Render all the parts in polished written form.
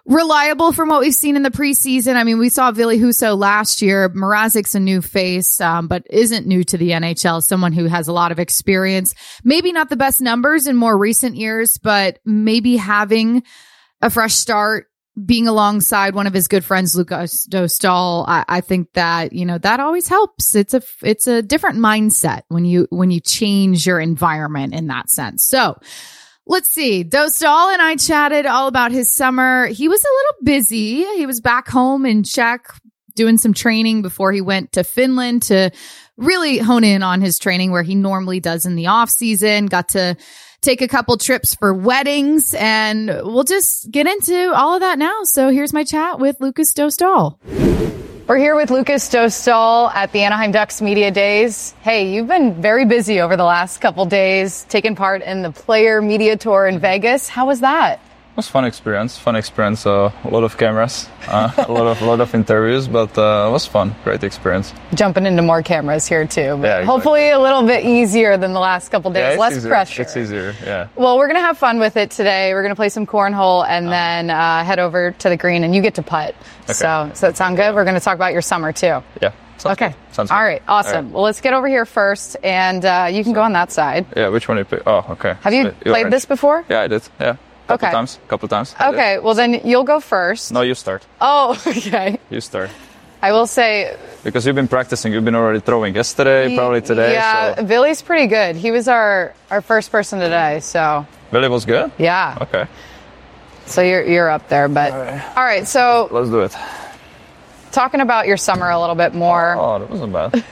reliable from what we've seen in the preseason. I mean, we saw Ville Husso last year. Mrazek's a new face, but isn't new to the NHL. Someone who has a lot of experience. Maybe not the best numbers in more recent years, but maybe having a fresh start, being alongside one of his good friends, Lukas Dostal, I think that, that always helps. It's a different mindset when you change your environment in that sense. So let's see. Dostal and I chatted all about his summer. He was a little busy. He was back home in Czech doing some training before he went to Finland to really hone in on his training where he normally does in the off season. Got to take a couple trips for weddings, and we'll just get into all of that now. So here's my chat with Lukas Dostal. We're here with Lukas Dostal at the Anaheim Ducks Media Days. Hey, you've been very busy over the last couple days, taking part in the Player Media Tour in Vegas. How was that? It was fun experience. A lot of cameras, a lot of interviews, but it was fun. Great experience. Jumping into more cameras here too, but yeah, hopefully a little bit easier than the last couple days. Yeah, less easier. pressure. It's easier. Yeah. Well, we're gonna have fun with it today. We're gonna play some cornhole and then head over to the green, and you get to putt. Okay. So does that sound good? We're gonna talk about your summer too. Yeah. Okay. Good. Sounds good. All right. Awesome. All right. Well, let's get over here first, and you can go on that side. Yeah. Which one you pick? Oh, okay. Have you played this before? Yeah, I did. Yeah. Couple times. Okay, well then you'll go first. No, you start. Oh, okay. You start. I will say... Because you've been practicing, you've been already throwing yesterday, probably today. Yeah, so. Ville's pretty good. He was our first person today, so... Ville was good? Yeah. Okay. So you're up there, but... All right, so... Let's do it. Talking about your summer a little bit more. Oh, that wasn't bad.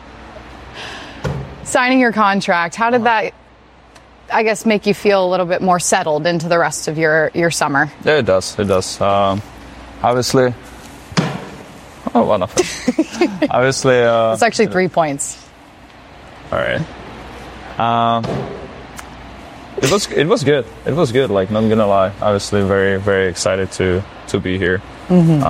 Signing your contract, how did that... I guess make you feel a little bit more settled into the rest of your summer? Yeah, it does. Obviously, one of it. Obviously, it's actually 3 points. All right. It was good. It was good. Like, not gonna lie. Obviously, very very excited to be here. Mm-hmm.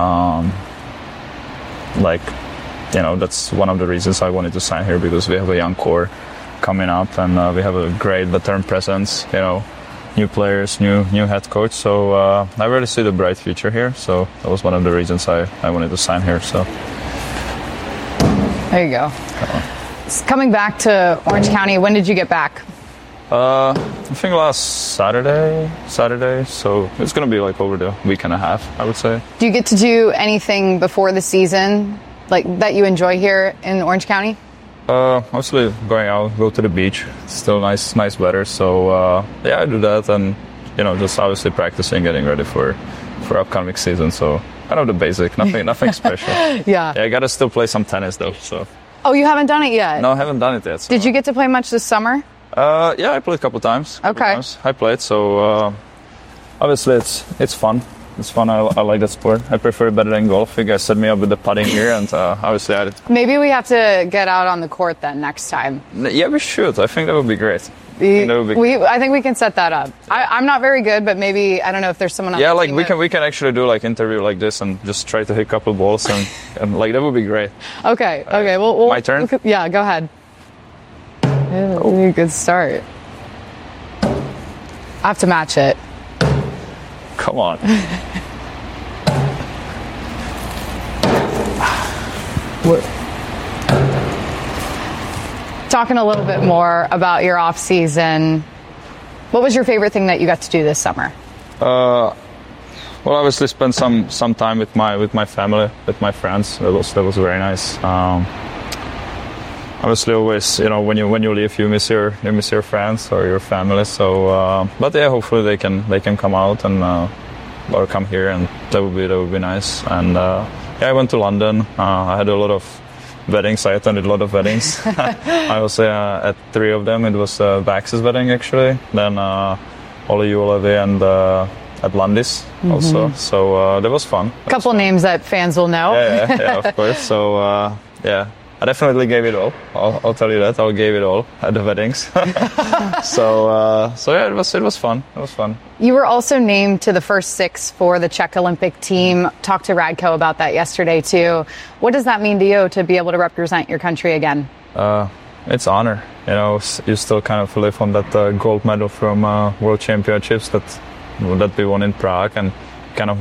That's one of the reasons I wanted to sign here, because we have a young core coming up, and we have a great veteran presence, new players, new head coach, so I really see the bright future here, so that was one of the reasons I wanted to sign here. So there you go. Coming back to Orange County, when did you get back? I think last Saturday, so it's going to be like over the week and a half, I would say. Do you get to do anything before the season like that you enjoy here in Orange County? Mostly going out, go to the beach. It's still nice weather. So I do that, and just obviously practicing, getting ready for upcoming season. So kind of the basic, nothing special. Yeah. I gotta still play some tennis though. So. Oh, you haven't done it yet? No, I haven't done it yet. So. Did you get to play much this summer? Yeah, I played a couple times. Okay. I played, so obviously it's fun. It's fun. I like that sport. I prefer it better than golf. You guys set me up with the putting here, and obviously I did. Maybe we have to get out on the court then next time. Yeah, we should. I think that would be great. I think we can set that up. I'm not very good, but maybe, I don't know if there's someone else. Yeah, like we can actually do like interview like this and just try to hit a couple balls and like that would be great. Okay. Well, my turn? Yeah, go ahead. Good start. I have to match it. Come on. Talking a little bit more about your off season, what was your favorite thing that you got to do this summer? Well, obviously spend some time with my family, with my friends. That was very nice. Obviously, always when you leave, you miss your friends or your family. So, but yeah, hopefully they can come out and or come here, and that would be nice. And I went to London. I had a lot of weddings. I attended a lot of weddings. I was at 3 of them. It was Bax's wedding actually. Then Olli Juolevi and at Landis also. So that was fun. A couple names that fans will know. Yeah, of course. So I definitely gave it all. I'll tell you that. I gave it all at the weddings. So yeah, it was fun. It was fun. You were also named to the first 6 for the Czech Olympic team. Talked to Radko about that yesterday too. What does that mean to you to be able to represent your country again? It's an honor. You still kind of live on that gold medal from World Championships that we won in Prague, and